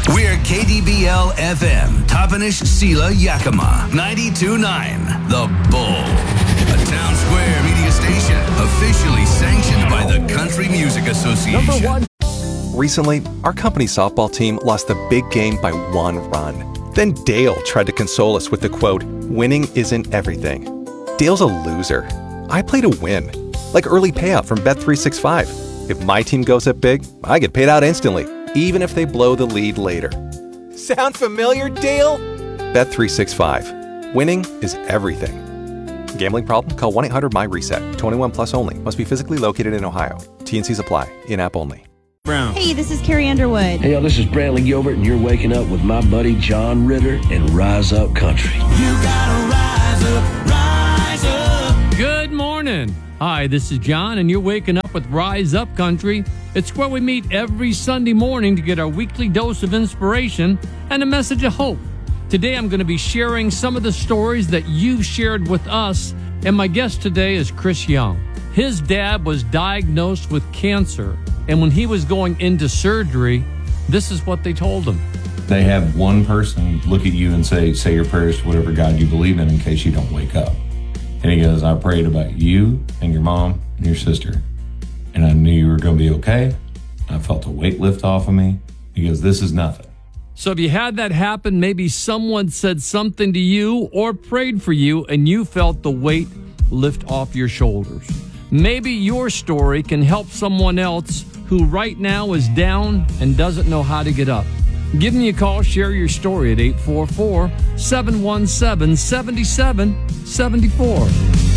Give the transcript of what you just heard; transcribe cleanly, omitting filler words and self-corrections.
We're KDBL FM, Toppenish Sela Yakima, 92.9, The Bull. A Town Square media station, officially sanctioned by the Country Music Association. Number one. Recently, our company softball team lost the big game by 1 run. Then Dale tried to console us with the quote, "Winning isn't everything." Dale's a loser. I play to win. Like early payout from Bet365. If my team goes up big, I get paid out instantly, even if they blow the lead later. Sound familiar, Dale? Bet365. Winning is everything. Gambling problem? Call 1-800-MY-RESET. 21 plus only. Must be physically located in Ohio. T&Cs apply. In-app only. Brown. Hey, this is Carrie Underwood. Hey, this is Brantley Gilbert, and you're waking up with my buddy John Ritter and Rise Up Country. You gotta rise up, rise up. Good morning. Hi, this is John, and you're waking up with Rise Up Country. It's where we meet every Sunday morning to get our weekly dose of inspiration and a message of hope. Today, I'm going to be sharing some of the stories that you've shared with us, and my guest today is Chris Young. His dad was diagnosed with cancer, and when he was going into surgery, this is what they told him. They have one person look at you and say your prayers to whatever God you believe in case you don't wake up. And he goes, I prayed about you and your mom and your sister, and I knew you were going to be okay. I felt a weight lift off of me. He goes, this is nothing. So if you had that happen, maybe someone said something to you or prayed for you, and you felt the weight lift off your shoulders. Maybe your story can help someone else who right now is down and doesn't know how to get up. Give me a call, share your story at 844-717-7774.